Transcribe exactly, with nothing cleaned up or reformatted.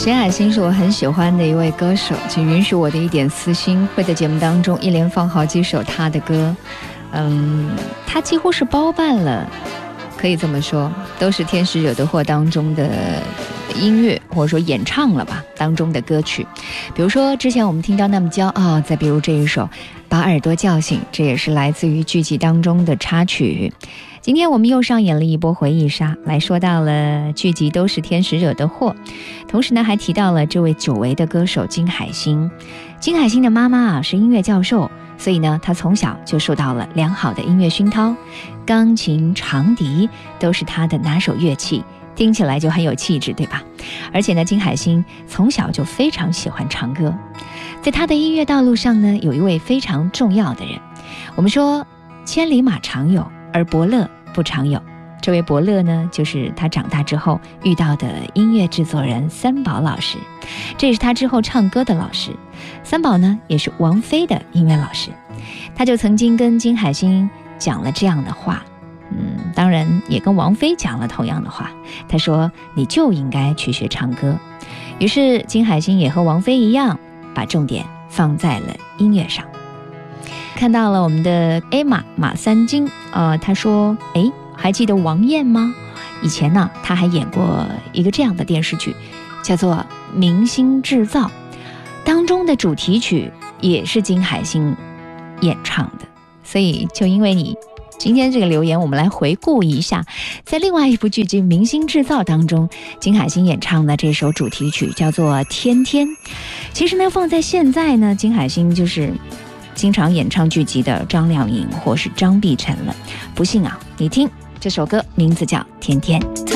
沈海星是我很喜欢的一位歌手，请允许我的一点私心，会在节目当中一连放好几首他的歌。嗯，他几乎是包办了，可以这么说，都是天使惹的祸当中的音乐，或者说演唱了吧当中的歌曲。比如说之前我们听到那么骄傲，再比如这一首把耳朵叫醒，这也是来自于剧集当中的插曲。今天我们又上演了一波回忆杀，来说到了剧集都是天使惹的祸，同时呢还提到了这位久违的歌手金海心。金海心的妈妈啊是音乐教授，所以呢他从小就受到了良好的音乐熏陶，钢琴、长笛都是他的拿手乐器，听起来就很有气质，对吧？而且呢金海心从小就非常喜欢唱歌，在他的音乐道路上呢有一位非常重要的人。我们说千里马常有，而伯乐不常有。这位伯乐呢就是他长大之后遇到的音乐制作人三宝老师，这也是他之后唱歌的老师。三宝呢也是王菲的音乐老师，他就曾经跟金海心讲了这样的话，嗯，当然也跟王菲讲了同样的话，他说你就应该去学唱歌。于是金海心也和王菲一样，把重点放在了音乐上。看到了我们的 A 马马三金，呃，他说，诶，还记得王艳吗？以前呢，他还演过一个这样的电视剧，叫做《明星制造》，当中的主题曲也是金海心演唱的。所以就因为你今天这个留言，我们来回顾一下，在另外一部剧集《明星制造》当中，金海心演唱的这首主题曲叫做《天天》。其实呢，放在现在呢，金海心就是经常演唱剧集的张靓颖或是张碧晨了。不信啊，你听这首歌，名字叫《天天》。